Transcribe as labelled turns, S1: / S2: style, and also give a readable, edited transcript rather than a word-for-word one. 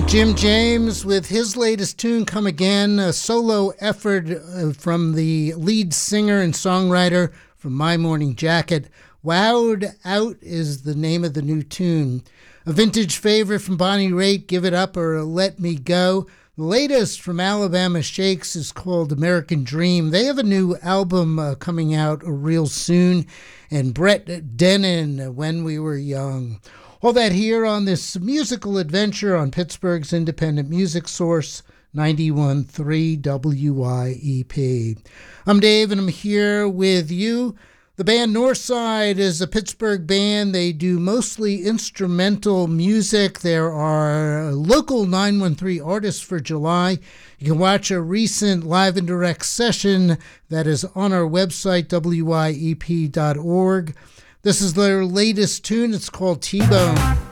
S1: Jim James with his latest tune, Come Again, a solo effort from the lead singer and songwriter from My Morning Jacket. Wowed Out is the name of the new tune. A vintage favorite from Bonnie Raitt, Give It Up or Let Me Go. The latest from Alabama Shakes is called American Dream. They have a new album coming out real soon. And Brett Dennen, When We Were Young. All that here on this musical adventure on Pittsburgh's independent music source, 91.3 WYEP. I'm Dave, and I'm here with you. The band Northside is a Pittsburgh band. They do mostly instrumental music. There are local 913 artists for July. You can watch a recent live and direct session that is on our website, wyep.org. This is their latest tune. It's called T-Bone.